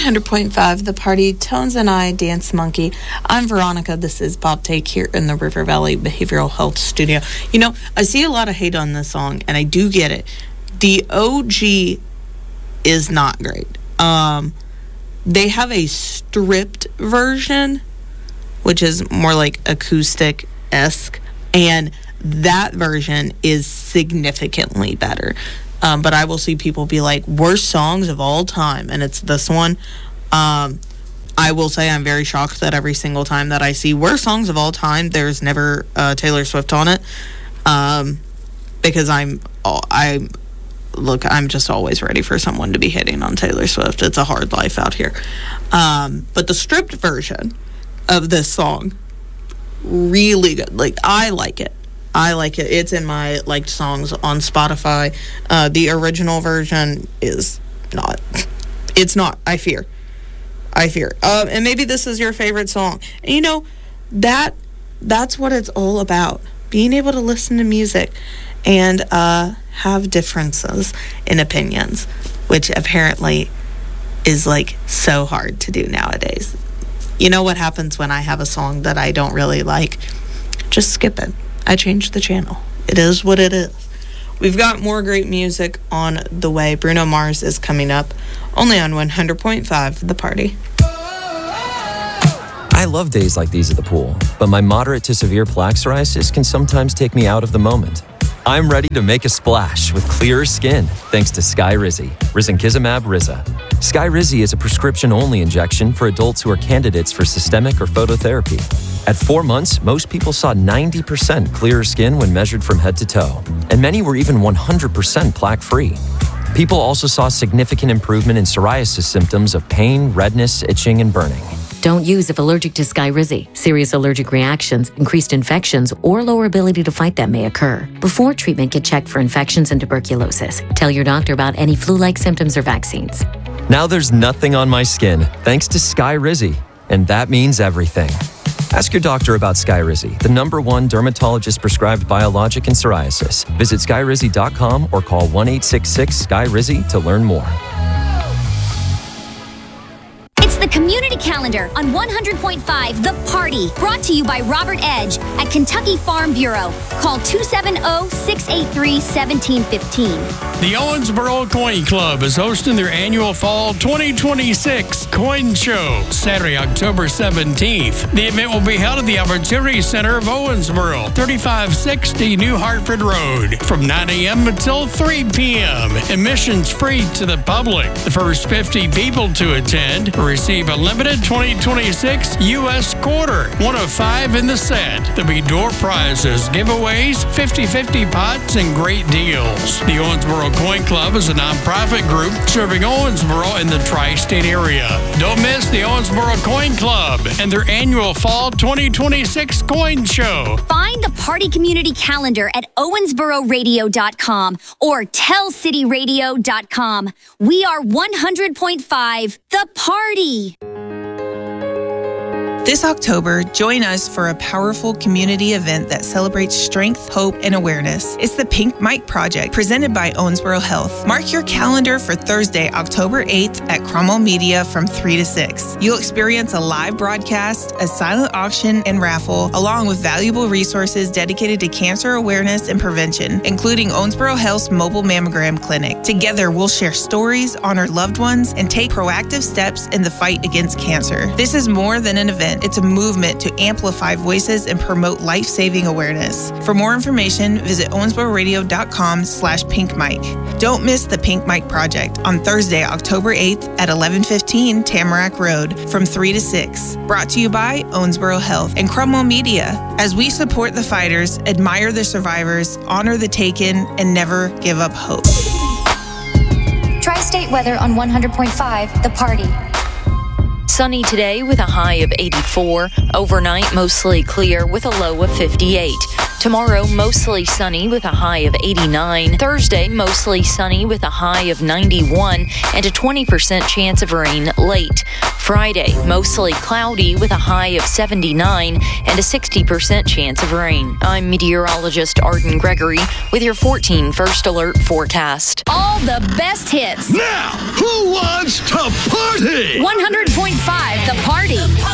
100.5 The Party, Tones and I, Dance Monkey. I'm Veronica. This is Bob Take here in the River Valley Behavioral Health Studio. You know, I see a lot of hate on this song, and I do get it. The OG is not great. They have a stripped version, which is more like acoustic-esque, and that version is significantly better. But I will see people be like, worst songs of all time, and it's this one. I will say I'm very shocked that every single time that I see worst songs of all time, there's never Taylor Swift on it. Because I'm just always ready for someone to be hitting on Taylor Swift. It's a hard life out here. But the stripped version of this song, really good. Like, I like it. It's in my liked songs on Spotify. The original version is not. It's not. I fear. And maybe this is your favorite song. And you know, that's what it's all about. Being able to listen to music and have differences in opinions, which apparently is like so hard to do nowadays. You know what happens when I have a song that I don't really like? Just skip it. I changed the channel. It is what it is. We've got more great music on the way. Bruno Mars is coming up, only on 100.5 The Party. I love days like these at the pool, but my moderate to severe plaque psoriasis can sometimes take me out of the moment. I'm ready to make a splash with clearer skin thanks to Skyrizi, risankizumab Riza. Skyrizi is a prescription-only injection for adults who are candidates for systemic or phototherapy. At 4 months, most people saw 90% clearer skin when measured from head to toe, and many were even 100% plaque-free. People also saw significant improvement in psoriasis symptoms of pain, redness, itching, and burning. Don't use if allergic to Skyrizi. Serious allergic reactions, increased infections, or lower ability to fight them may occur. Before treatment, get checked for infections and tuberculosis. Tell your doctor about any flu-like symptoms or vaccines. Now there's nothing on my skin thanks to Skyrizi, and that means everything. Ask your doctor about Skyrizi, the #1 dermatologist-prescribed biologic in psoriasis. Visit skyrizi.com or call 1-866-SKY-RIZI to learn more. It's the Community Calendar on 100.5 The Party, brought to you by Robert Edge at Kentucky Farm Bureau. Call 270-683-1715. The Owensboro Coin Club is hosting their annual Fall 2026 Coin Show, Saturday, October 17th. The event will be held at the Opportunity Center of Owensboro, 3560 New Hartford Road, from 9 a.m. until 3 p.m. Admission's free to the public. The first 50 people to attend receive a limited 2026 U.S. quarter, one of 5 in the set. There'll be door prizes, giveaways, 50-50 pots, and great deals. The Owensboro Coin Club is a nonprofit group serving Owensboro in the tri-state area. Don't miss the Owensboro Coin Club and their annual Fall 2026 Coin Show. Find the Party Community Calendar at owensbororadio.com or tellcityradio.com. We are 100.5 The Party. This October, join us for a powerful community event that celebrates strength, hope, and awareness. It's the Pink Mike Project, presented by Owensboro Health. Mark your calendar for Thursday, October 8th at Cromwell Media from 3 to 6. You'll experience a live broadcast, a silent auction, and raffle, along with valuable resources dedicated to cancer awareness and prevention, including Owensboro Health's mobile mammogram clinic. Together, we'll share stories, honor loved ones, and take proactive steps in the fight against cancer. This is more than an event. It's a movement to amplify voices and promote life-saving awareness. For more information, visit owensbororadio.com/pinkmike. Don't miss the Pink Mike Project on Thursday, October 8th at 1115 Tamarack Road from 3 to 6. Brought to you by Owensboro Health and Cromwell Media. As we support the fighters, admire the survivors, honor the taken, and never give up hope. Tri-state weather on 100.5 The Party. Sunny today with a high of 84. Overnight, mostly clear with a low of 58. Tomorrow, mostly sunny with a high of 89. Thursday, mostly sunny with a high of 91 and a 20% chance of rain late. Friday, mostly cloudy with a high of 79 and a 60% chance of rain. I'm meteorologist Arden Gregory with your 14 First Alert forecast. All the best hits. Now, who wants to party! 100.5 The Party.